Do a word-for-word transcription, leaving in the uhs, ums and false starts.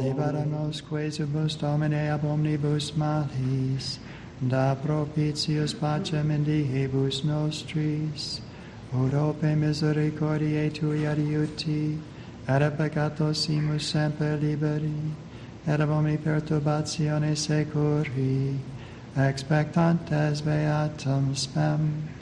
libera nos quesibus Domine ab omnibus malis, da propitius pacem in diebus nostris, ut ope misericordiae Tui adiuti, et a peccatosimus semper liberi, et ab omni perturbatione securi, expectantes beatum spem.